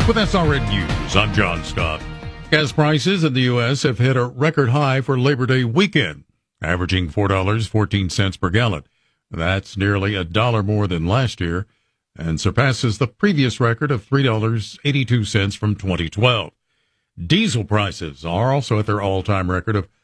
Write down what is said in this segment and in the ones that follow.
With SRN News, I'm John Scott. Gas prices in the U.S. have hit a record high for Labor Day weekend, averaging $4.14 per gallon. That's nearly $1 more than last year and surpasses the previous record of $3.82 from 2012. Diesel prices are also at their all-time record of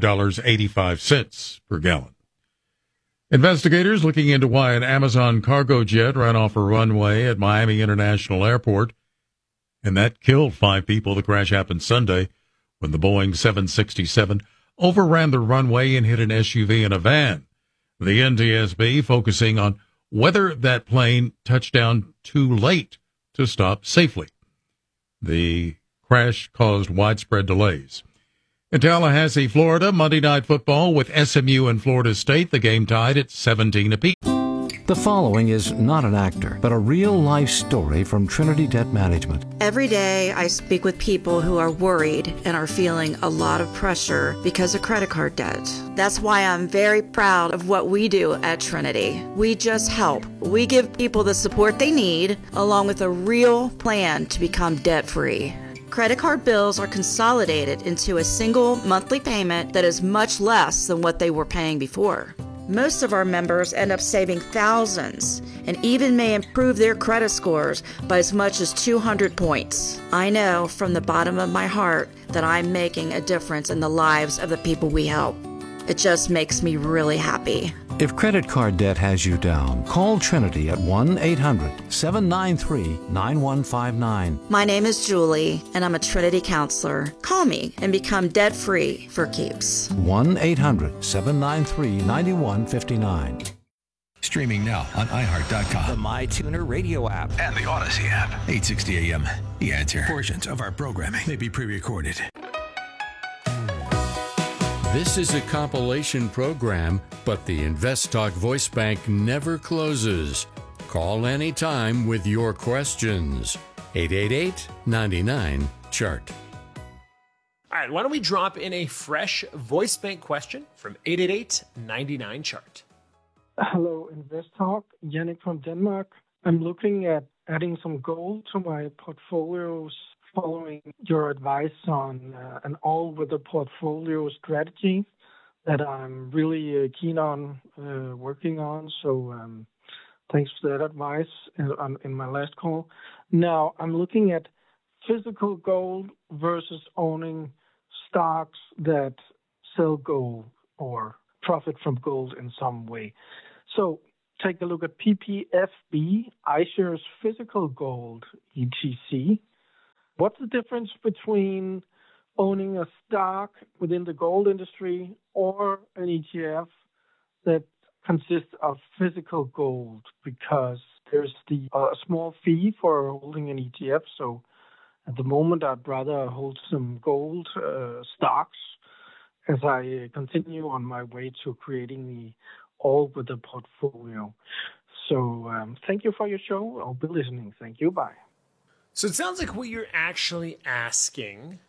$5.85 per gallon. Investigators looking into why an Amazon cargo jet ran off a runway at Miami International Airport, and that killed 5 people. The crash happened Sunday when the Boeing 767 overran the runway and hit an SUV and a van. The NTSB focusing on whether that plane touched down too late to stop safely. The crash caused widespread delays. In Tallahassee, Florida, Monday Night Football with SMU and Florida State. The game tied at 17 apiece. The following is not an actor, but a real-life story from Trinity Debt Management. Every day I speak with people who are worried and are feeling a lot of pressure because of credit card debt. That's why I'm very proud of what we do at Trinity. We just help. We give people the support they need, along with a real plan to become debt-free. Credit card bills are consolidated into a single monthly payment that is much less than what they were paying before. Most of our members end up saving thousands and even may improve their credit scores by as much as 200 points. I know from the bottom of my heart that I'm making a difference in the lives of the people we help. It just makes me really happy. If credit card debt has you down, call Trinity at 1-800-793-9159. My name is Julie, and I'm a Trinity counselor. Call me and become debt-free for keeps. 1-800-793-9159. Streaming now on iHeart.com. The MyTuner radio app. And the Odyssey app. 860 AM. The Answer. Portions of our programming may be pre-recorded. This is a compilation program, but the InvestTalk Voice Bank never closes. Call anytime with your questions. 888-99-CHART. All right, why don't we drop in a fresh voice bank question from 888-99-CHART. Hello, InvestTalk. Yannick from Denmark. I'm looking at adding some gold to my portfolios following your advice on an all-weather portfolio strategy that I'm really keen on working on. So thanks for that advice in my last call. Now, I'm looking at physical gold versus owning stocks that sell gold or profit from gold in some way. So take a look at PPFB, iShares Physical Gold, ETC. What's the difference between owning a stock within the gold industry or an ETF that consists of physical gold? Because there's a small fee for holding an ETF. So at the moment, I'd rather hold some gold stocks as I continue on my way to creating the all-weather portfolio. So thank you for your show. I'll be listening. Thank you. Bye. So it sounds like what you're actually asking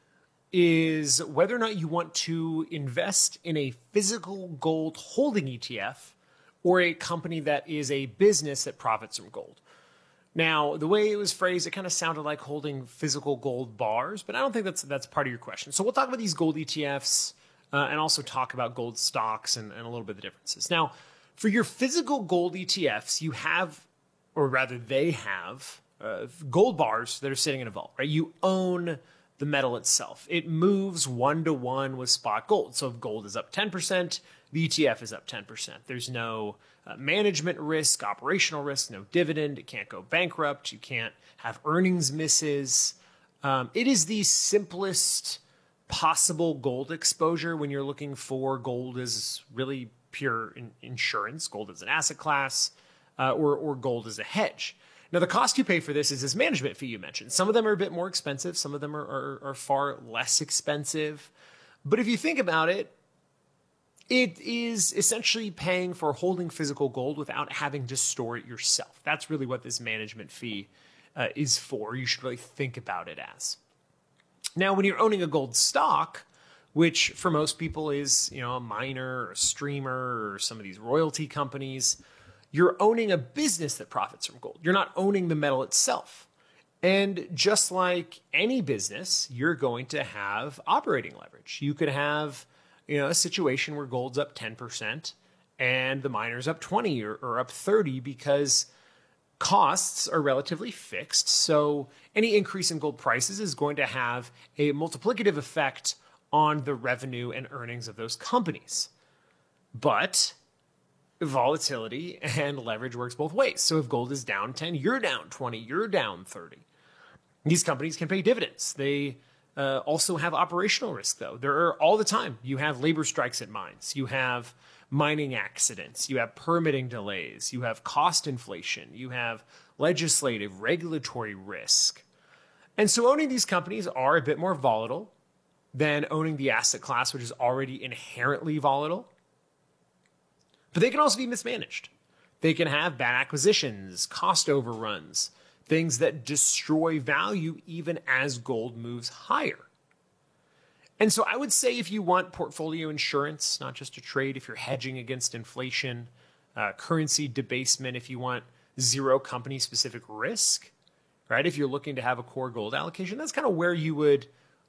is whether or not you want to invest in a physical gold holding ETF or a company that is a business that profits from gold. Now, the way it was phrased, it kind of sounded like holding physical gold bars, but I don't think that's part of your question. So we'll talk about these gold ETFs and also talk about gold stocks and a little bit of the differences. Now, for your physical gold ETFs, you have, or rather they have, gold bars that are sitting in a vault, right? You own the metal itself. It moves 1-to-1 with spot gold. So if gold is up 10%, the ETF is up 10%. There's no management risk, operational risk, no dividend. It can't go bankrupt. You can't have earnings misses. It is the simplest possible gold exposure when you're looking for gold as really pure insurance, gold as an asset class, or gold as a hedge. Now, the cost you pay for this is this management fee you mentioned. Some of them are a bit more expensive. Some of them are far less expensive. But if you think about it, it is essentially paying for holding physical gold without having to store it yourself. That's really what this management fee is for. You should really think about it as. Now, when you're owning a gold stock, which for most people is, a miner or a streamer or some of these royalty companies, you're owning a business that profits from gold. You're not owning the metal itself. And just like any business, you're going to have operating leverage. You could have, a situation where gold's up 10% and the miner's up 20 or up 30 because costs are relatively fixed. So any increase in gold prices is going to have a multiplicative effect on the revenue and earnings of those companies. But volatility and leverage works both ways. So if gold is down 10, you're down 20, you're down 30. These companies can pay dividends. They also have operational risk, though. There are all the time. You have labor strikes at mines. You have mining accidents. You have permitting delays. You have cost inflation. You have legislative, regulatory risk. And so owning these companies are a bit more volatile than owning the asset class, which is already inherently volatile. But they can also be mismanaged. They can have bad acquisitions, cost overruns, things that destroy value even as gold moves higher. And so I would say if you want portfolio insurance, not just a trade, if you're hedging against inflation, currency debasement, if you want zero company specific risk, right? If you're looking to have a core gold allocation, that's kind of where you would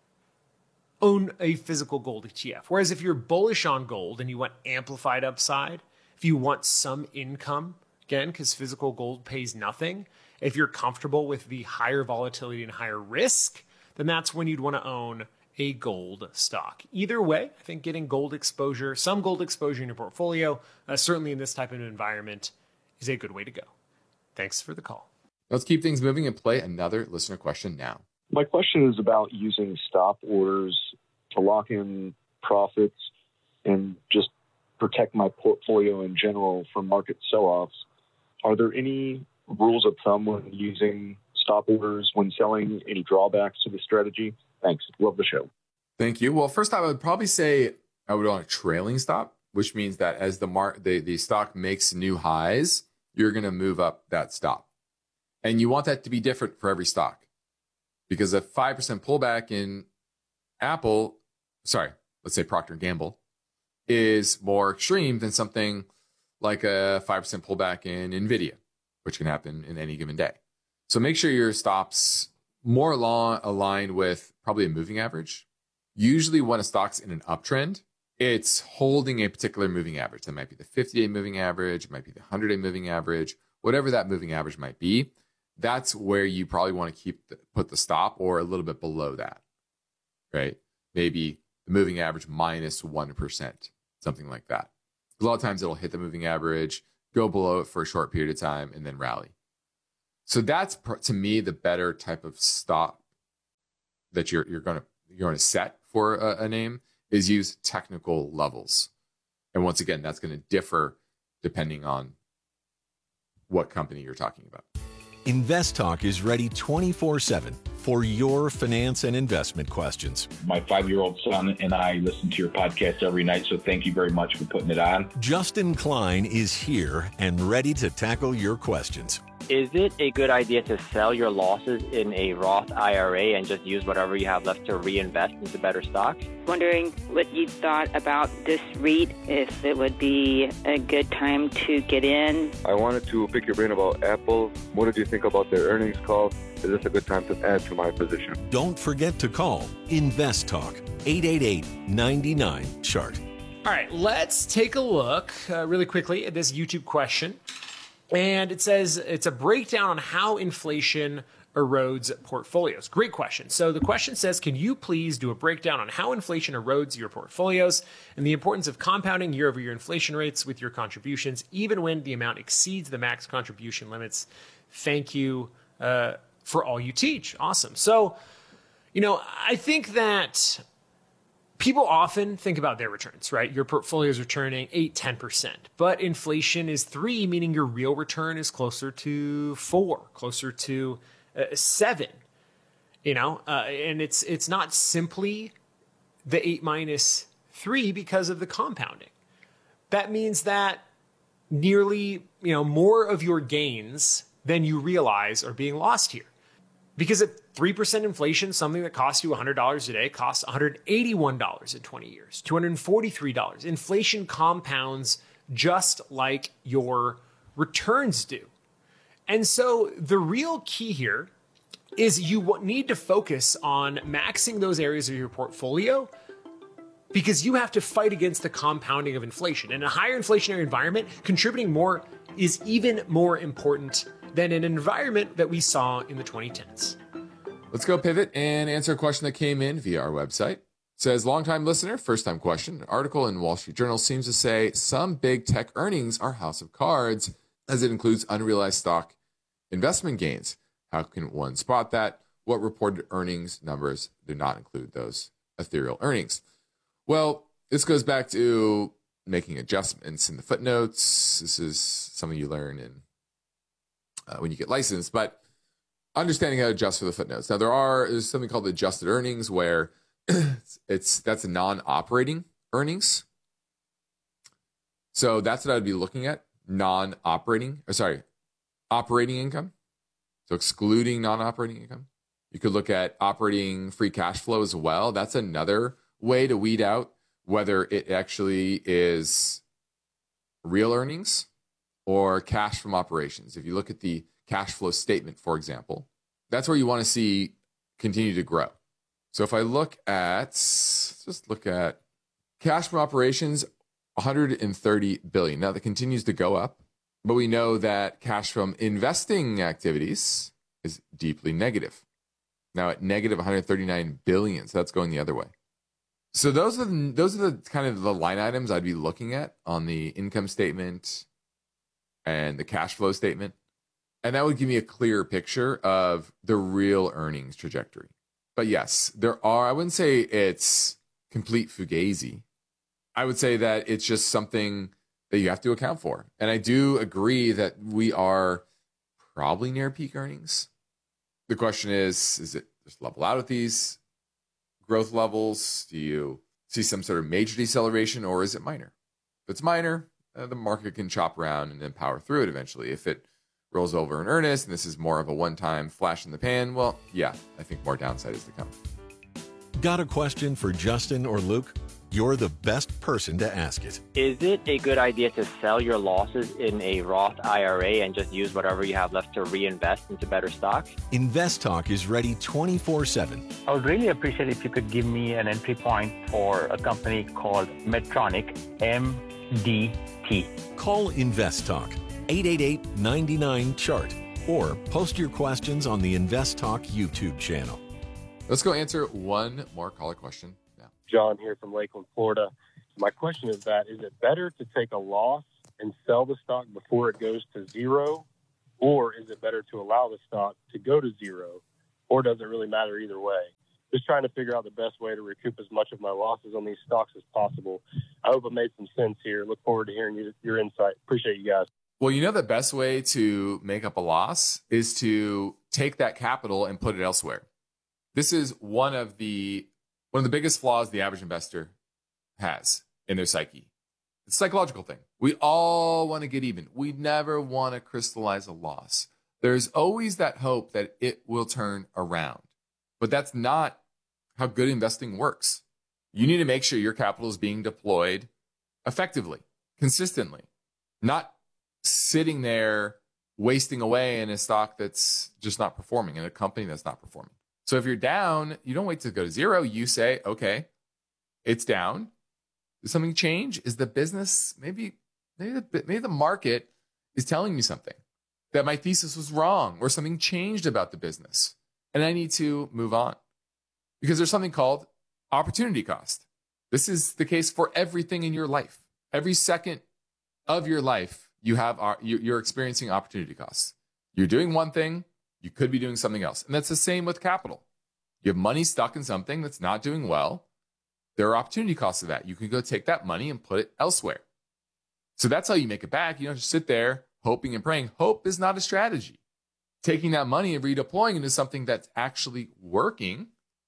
own a physical gold ETF. Whereas if you're bullish on gold and you want amplified upside, if you want some income, again, because physical gold pays nothing, if you're comfortable with the higher volatility and higher risk, then that's when you'd want to own a gold stock. Either way, I think getting gold exposure, some gold exposure in your portfolio, certainly in this type of environment, is a good way to go. Thanks for the call. Let's keep things moving and play another listener question now. My question is about using stop orders to lock in profits and just protect my portfolio in general from market sell-offs. Are there any rules of thumb when using stop orders when selling? Any drawbacks to the strategy? Thanks. Love the show. Thank you. Well, first I would probably say I would want a trailing stop, which means that as the stock makes new highs, you're going to move up that stop. And you want that to be different for every stock. Because a 5% pullback in let's say Procter & Gamble, is more extreme than something like a 5% pullback in NVIDIA, which can happen in any given day. So make sure your stops more aligned with probably a moving average. Usually when a stock's in an uptrend, it's holding a particular moving average. That might be the 50-day moving average, it might be the 100-day moving average, whatever that moving average might be. That's where you probably want to put the stop or a little bit below that, right? Maybe the moving average minus 1%, something like that. A lot of times it'll hit the moving average, go below it for a short period of time, and then rally. So that's, to me, the better type of stop that you're going to set for a name is use technical levels. And once again, that's going to differ depending on what company you're talking about. InvestTalk is ready 24/7 for your finance and investment questions. My 5-year-old son and I listen to your podcast every night, so thank you very much for putting it on. Justin Klein is here and ready to tackle your questions. Is it a good idea to sell your losses in a Roth IRA and just use whatever you have left to reinvest into better stocks? Wondering what you thought about this REIT, if it would be a good time to get in. I wanted to pick your brain about Apple. What did you think about their earnings call? Is this a good time to add to my position? Don't forget to call InvestTalk 888-99-CHART. All right, let's take a look really quickly at this YouTube question. And it says it's a breakdown on how inflation erodes portfolios. Great question. So the question says, can you please do a breakdown on how inflation erodes your portfolios and the importance of compounding year-over-year inflation rates with your contributions, even when the amount exceeds the max contribution limits? Thank you for all you teach. Awesome. So, I think that people often think about their returns, right? Your portfolio is returning 8, 10%, but inflation is 3, meaning your real return is closer to 4, closer to 7, and it's not simply the 8 minus 3 because of the compounding. That means that nearly, more of your gains than you realize are being lost here. Because at 3% inflation, something that costs you $100 a day costs $181 in 20 years, $243. Inflation compounds just like your returns do. And so the real key here is you need to focus on maxing those areas of your portfolio because you have to fight against the compounding of inflation. In a higher inflationary environment, contributing more is even more important than an environment that we saw in the 2010s. Let's go pivot and answer a question that came in via our website. It says, longtime listener, first time question. An article in Wall Street Journal seems to say some big tech earnings are house of cards as it includes unrealized stock investment gains. How can one spot that? What reported earnings numbers do not include those ethereal earnings? Well, this goes back to making adjustments in the footnotes. This is something you learn in when you get licensed, but understanding how to adjust for the footnotes. Now, there's something called adjusted earnings where that's non-operating earnings. So that's what I'd be looking at, operating income. So excluding non-operating income. You could look at operating free cash flow as well. That's another way to weed out whether it actually is real earnings or cash from operations. If you look at the cash flow statement, for example, that's where you want to see continue to grow. So if I look at cash from operations, 130 billion. Now that continues to go up, but we know that cash from investing activities is deeply negative. Now at negative 139 billion. So that's going the other way. So those are the kind of the line items I'd be looking at on the income statement and the cash flow statement. And that would give me a clearer picture of the real earnings trajectory. But yes, I wouldn't say it's complete fugazi. I would say that it's just something that you have to account for. And I do agree that we are probably near peak earnings. The question is it just level out at these growth levels? Do you see some sort of major deceleration, or is it minor? If it's minor, the market can chop around and then power through it eventually. If it rolls over in earnest and this is more of a one-time flash in the pan, well, yeah, I think more downside is to come. Got a question for Justin or Luke? You're the best person to ask it. Is it a good idea to sell your losses in a Roth IRA and just use whatever you have left to reinvest into better stocks? Invest Talk is ready 24/7. I would really appreciate if you could give me an entry point for a company called Medtronic, MDT. Call Invest Talk, 888-99-CHART, or post your questions on the Invest Talk YouTube channel. Let's go answer one more caller question now. John here from Lakeland, Florida. My question is it better to take a loss and sell the stock before it goes to zero, or is it better to allow the stock to go to zero, or does it really matter either way? Just trying to figure out the best way to recoup as much of my losses on these stocks as possible. I hope it made some sense here. Look forward to hearing your insight. Appreciate you guys. Well, the best way to make up a loss is to take that capital and put it elsewhere. This is one of the biggest flaws the average investor has in their psyche. It's a psychological thing. We all want to get even. We never want to crystallize a loss. There's always that hope that it will turn around. But that's not how good investing works. You need to make sure your capital is being deployed effectively, consistently, not sitting there wasting away in a stock that's just not performing, in a company that's not performing. So if you're down, you don't wait to go to zero. You say, okay, it's down. Did something change? Is the business, maybe the market is telling me something, that my thesis was wrong, or something changed about the business, and I need to move on. Because there's something called opportunity cost. This is the case for everything in your life. Every second of your life, you're experiencing opportunity costs. You're doing one thing, you could be doing something else. And that's the same with capital. You have money stuck in something that's not doing well. There are opportunity costs of that. You can go take that money and put it elsewhere. So that's how you make it back. You don't just sit there hoping and praying. Hope is not a strategy. Taking that money and redeploying into something that's actually working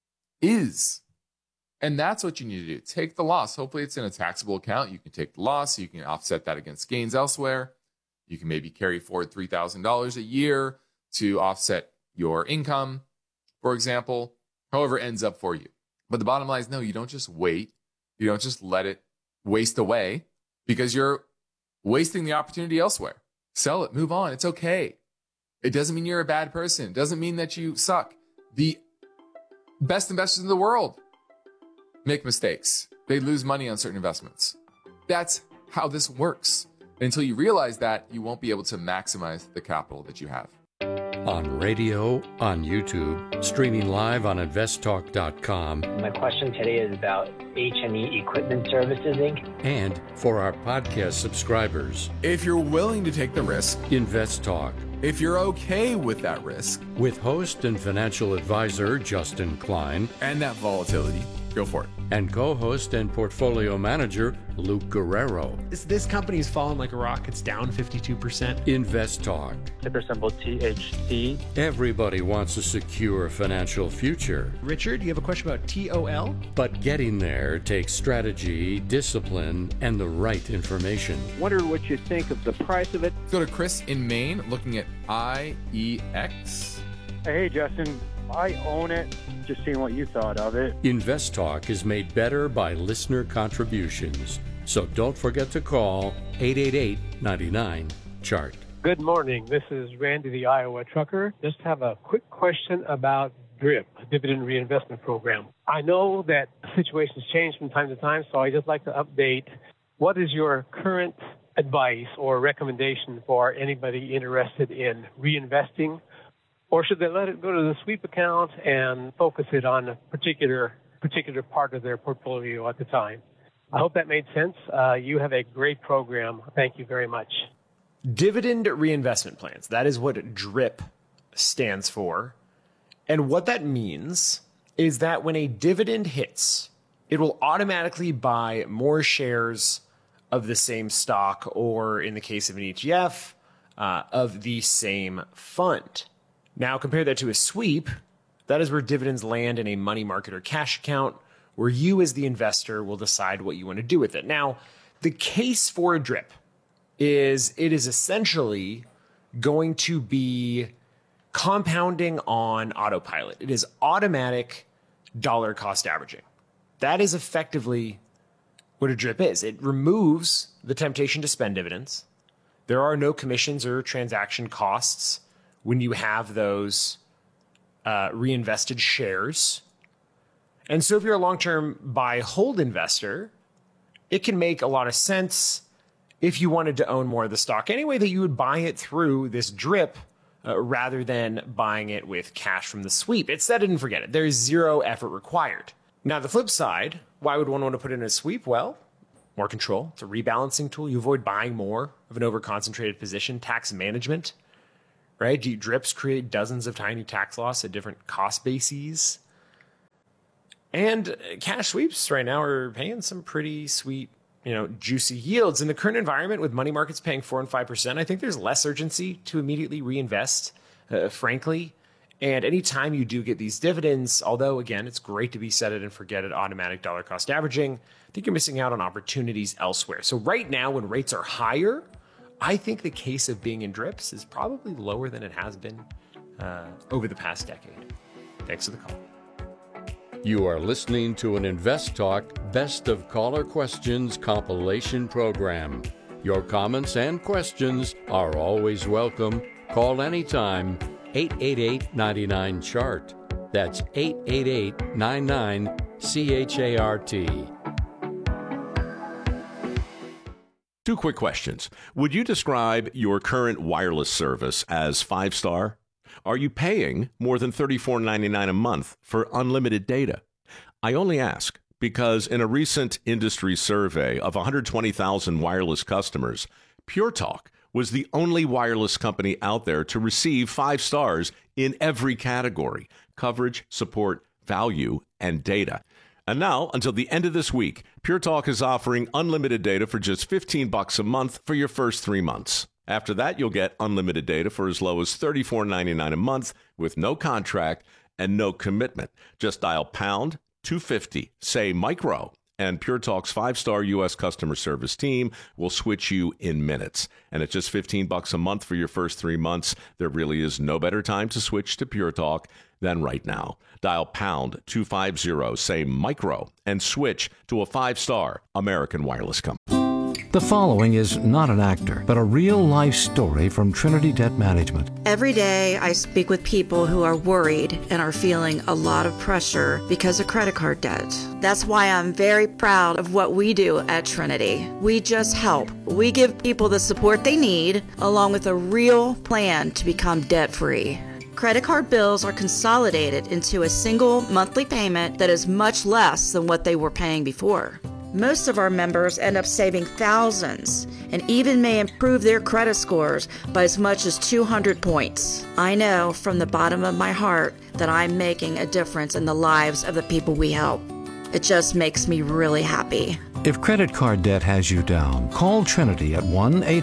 is. And that's what you need to do. Take the loss. Hopefully it's in a taxable account. You can take the loss. You can offset that against gains elsewhere. You can maybe carry forward $3,000 a year to offset your income, for example, however it ends up for you. But the bottom line is, no, you don't just wait. You don't just let it waste away because you're wasting the opportunity elsewhere. Sell it, move on. It's okay. It doesn't mean you're a bad person. It doesn't mean that you suck. The best investors in the world make mistakes. They lose money on certain investments. That's how this works. Until you realize that, you won't be able to maximize the capital that you have. On radio, on YouTube, streaming live on investtalk.com. My question today is about H&E Equipment Services, Inc. And for our podcast subscribers. If you're willing to take the risk, Invest Talk. If you're okay with that risk, with host and financial advisor Justin Klein, and that volatility, go for it. And co-host and portfolio manager Luke Guerrero. This company's fallen like a rock. It's down 52%. Invest Talk. Ticker symbol THC. Everybody wants a secure financial future. Richard, you have a question about TOL? But getting there takes strategy, discipline, and the right information. Wonder what you think of the price of it. Let's go to Chris in Maine, looking at IEX. Hey, Justin. I own it. Just seeing what you thought of it. Invest Talk is made better by listener contributions. So don't forget to call 888-99-CHART. Good morning. This is Randy, the Iowa trucker. Just have a quick question about DRIP, Dividend Reinvestment Program. I know that situations change from time to time, so I just like to update. What is your current advice or recommendation for anybody interested in reinvesting? Or should they let it go to the sweep account and focus it on a particular part of their portfolio at the time? I hope that made sense. You have a great program. Thank you very much. Dividend reinvestment plans. That is what DRIP stands for. And what that means is that when a dividend hits, it will automatically buy more shares of the same stock, or in the case of an ETF, of the same fund. Now, compare that to a sweep. That is where dividends land in a money market or cash account, where you as the investor will decide what you want to do with it. Now, the case for a DRIP is it is essentially going to be compounding on autopilot. It is automatic dollar cost averaging. That is effectively what a DRIP is. It removes the temptation to spend dividends. There are no commissions or transaction costs when you have those reinvested shares. And so if you're a long-term buy-hold investor, it can make a lot of sense if you wanted to own more of the stock anyway, that you would buy it through this DRIP rather than buying it with cash from the sweep. It's set it and forget it. There's zero effort required. Now, the flip side, why would one want to put in a sweep? Well, more control. It's a rebalancing tool. You avoid buying more of an over-concentrated position. Tax management. Right? DRIPs create dozens of tiny tax loss at different cost bases. And cash sweeps right now are paying some pretty sweet, juicy yields. In the current environment with money markets paying 4% and 5%, I think there's less urgency to immediately reinvest, frankly. And anytime you do get these dividends, although, again, it's great to be set it and forget it, automatic dollar cost averaging, I think you're missing out on opportunities elsewhere. So right now, when rates are higher, I think the case of being in DRIPs is probably lower than it has been over the past decade. Thanks for the call. You are listening to an Invest Talk Best of Caller Questions compilation program. Your comments and questions are always welcome. Call anytime, 888-99-CHART. That's 888-99-CHART. Two quick questions. Would you describe your current wireless service as 5-star? Are you paying more than $34.99 a month for unlimited data? I only ask because in a recent industry survey of 120,000 wireless customers, Pure Talk was the only wireless company out there to receive 5 stars in every category: coverage, support, value, and data. And now, until the end of this week, Pure Talk is offering unlimited data for just $15 a month for your first 3 months. After that, you'll get unlimited data for as low as $34.99 a month with no contract and no commitment. Just dial pound 250, say micro, and Pure Talk's 5-star U.S. customer service team will switch you in minutes. And at just $15 a month for your first 3 months, there really is no better time to switch to Pure Talk than right now. Dial pound 250, say micro, and switch to a 5-star American wireless company. The following is not an actor, but a real-life story from Trinity Debt Management. Every day, I speak with people who are worried and are feeling a lot of pressure because of credit card debt. That's why I'm very proud of what we do at Trinity. We just help. We give people the support they need, along with a real plan to become debt-free. Credit card bills are consolidated into a single monthly payment that is much less than what they were paying before. Most of our members end up saving thousands and even may improve their credit scores by as much as 200 points. I know from the bottom of my heart that I'm making a difference in the lives of the people we help. It just makes me really happy. If credit card debt has you down, call Trinity at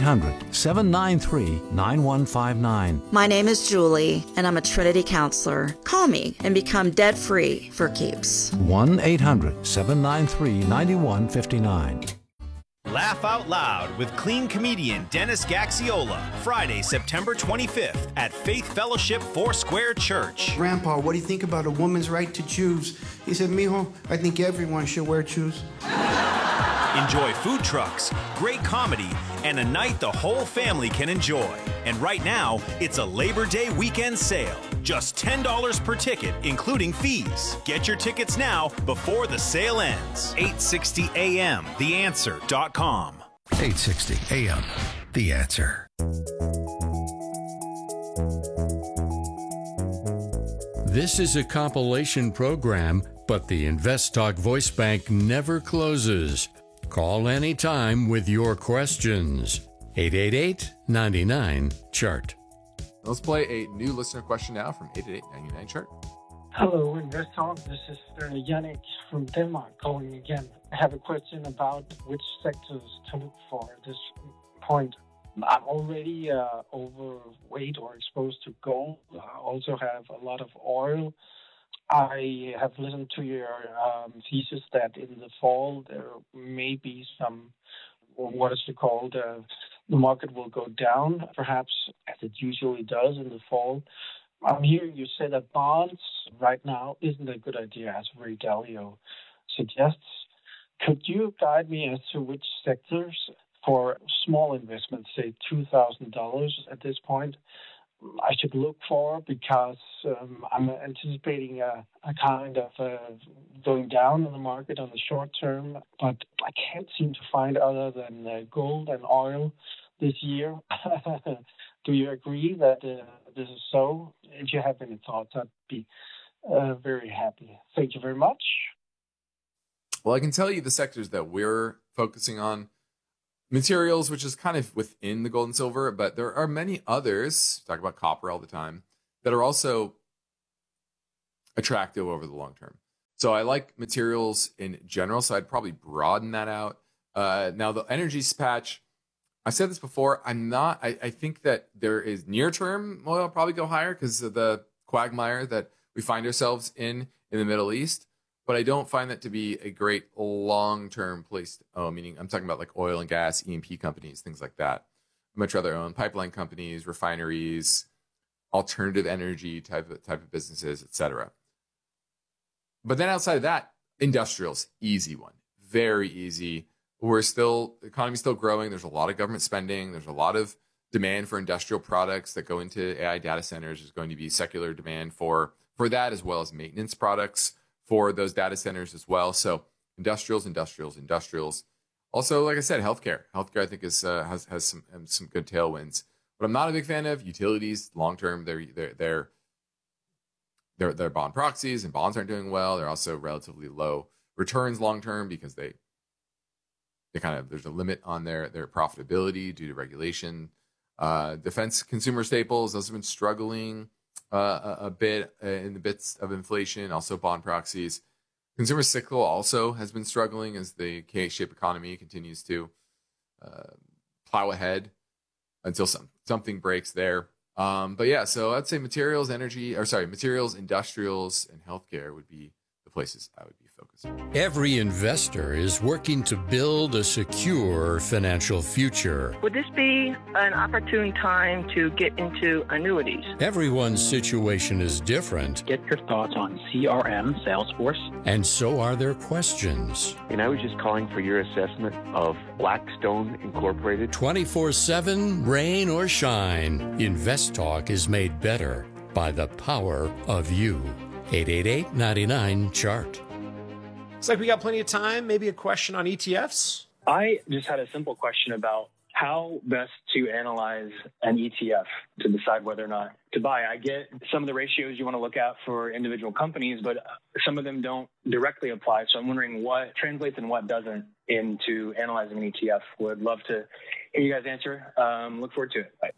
1-800-793-9159. My name is Julie, and I'm a Trinity counselor. Call me and become debt-free for keeps. 1-800-793-9159. Laugh Out Loud with clean comedian Dennis Gaxiola, Friday, September 25th at Faith Fellowship Foursquare Church. Grandpa, what do you think about a woman's right to choose? He said, mijo, I think everyone should wear shoes. Enjoy food trucks, great comedy, and a night the whole family can enjoy. And right now, it's a Labor Day weekend sale. Just $10 per ticket, including fees. Get your tickets now before the sale ends. 860 AM, theanswer.com. 860 AM, The Answer. This is a compilation program, but the InvestTalk Voice Bank never closes. Call anytime with your questions. 888-99-CHART. Let's play a new listener question now from 888-99-CHART. Hello, InvestTalk. This is Yannick from Denmark calling again. I have a question about which sectors to look for at this point. I'm already overweight or exposed to gold. I also have a lot of oil. I have listened to your thesis that in the fall there may be some, what is it called, the market will go down, perhaps as it usually does in the fall. I'm hearing you say that bonds right now isn't a good idea, as Ray Dalio suggests. Could you guide me as to which sectors for small investments, say $2,000 at this point, I should look for, because I'm anticipating a kind of going down in the market on the short term, but I can't seem to find other than gold and oil this year. Do you agree that this is so? If you have any thoughts, I'd be very happy. Thank you very much. Well, I can tell you the sectors that we're focusing on. Materials, which is kind of within the gold and silver, but there are many others, talk about copper all the time, that are also attractive over the long term. So I like materials in general, so I'd probably broaden that out. Now, the energies patch, I've said this before, I think that there is near term oil probably go higher because of the quagmire that we find ourselves in the Middle East. But I don't find that to be a great long-term place. Meaning I'm talking about like oil and gas, E&P companies, things like that. I'd much rather own pipeline companies, refineries, alternative energy type of businesses, etc. But then outside of that, industrials, easy one, very easy. The economy's still growing. There's a lot of government spending. There's a lot of demand for industrial products that go into AI data centers. There's going to be secular demand for that, as well as maintenance products for those data centers as well. So industrials. Also, like I said, healthcare. Healthcare, I think, has some good tailwinds. But I'm not a big fan of utilities long term. They're bond proxies, and bonds aren't doing well. They're also relatively low returns long term because they there's a limit on their profitability due to regulation. Defense consumer staples, those have been struggling a bit in the bits of inflation. Also bond proxies. Consumer cyclical also has been struggling as the K-shaped economy continues to plow ahead until something breaks there. But yeah, so I'd say materials, industrials, and healthcare would be the places I would be focusing. Every investor is working to build a secure financial future. Would this be an opportune time to get into annuities? Everyone's situation is different. Get your thoughts on CRM, Salesforce. And so are their questions. And I was just calling for your assessment of Blackstone Incorporated. 24/7, rain or shine, Invest Talk is made better by the power of you. 888-99-CHART. Looks like we got plenty of time. Maybe a question on ETFs? I just had a simple question about how best to analyze an ETF to decide whether or not to buy. I get some of the ratios you want to look at for individual companies, but some of them don't directly apply. So I'm wondering what translates and what doesn't into analyzing an ETF. Would love to hear you guys answer. Look forward to it. Bye.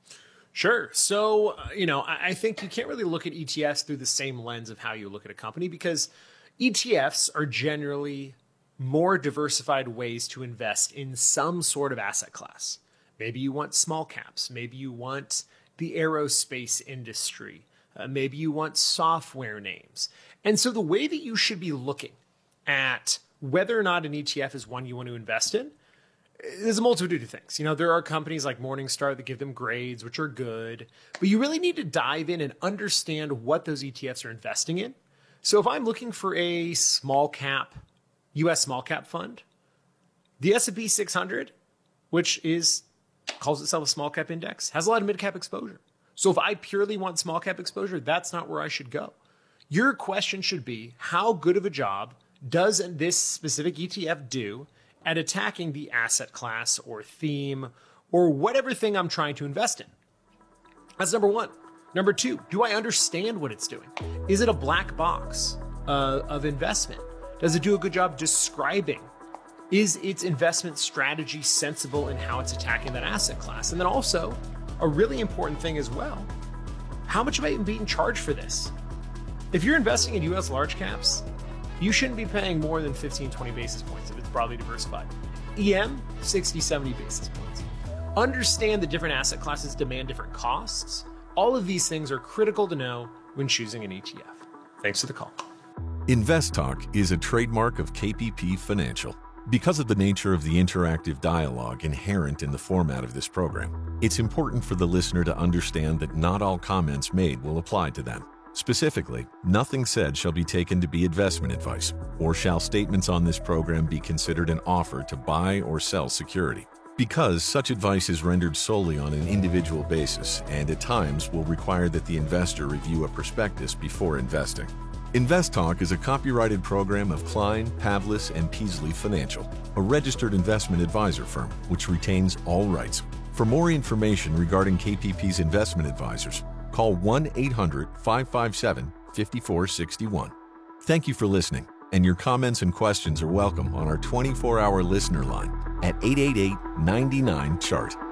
Sure. So, I think you can't really look at ETFs through the same lens of how you look at a company, because ETFs are generally more diversified ways to invest in some sort of asset class. Maybe you want small caps. Maybe you want the aerospace industry. Maybe you want software names. And so the way that you should be looking at whether or not an ETF is one you want to invest in, there's a multitude of things. There are companies like Morningstar that give them grades, which are good, but you really need to dive in and understand what those ETFs are investing in. So if I'm looking for a small cap, U.S. small cap fund, the S&P 600, which calls itself a small cap index, has a lot of mid cap exposure. So if I purely want small cap exposure, that's not where I should go. Your question should be, how good of a job does this specific ETF do at attacking the asset class or theme or whatever thing I'm trying to invest in? That's number one. Number two, do I understand what it's doing? Is it a black box of investment? Does it do a good job describing? Is its investment strategy sensible in how it's attacking that asset class? And then also, a really important thing as well, how much am I being charged for this? If you're investing in US large caps, you shouldn't be paying more than 15, 20 basis points if it's broadly diversified. EM, 60, 70 basis points. Understand the different asset classes demand different costs. All of these things are critical to know when choosing an ETF. Thanks for the call. Invest Talk is a trademark of KPP Financial. Because of the nature of the interactive dialogue inherent in the format of this program, it's important for the listener to understand that not all comments made will apply to them. Specifically, nothing said shall be taken to be investment advice, or shall statements on this program be considered an offer to buy or sell security. Because such advice is rendered solely on an individual basis and at times will require that the investor review a prospectus before investing. Invest Talk is a copyrighted program of Klein, Pavlis, and Peasley Financial, a registered investment advisor firm which retains all rights. For more information regarding KPP's investment advisors, call 1-800-557-5461. Thank you for listening, and your comments and questions are welcome on our 24-hour listener line at 888-99-CHART.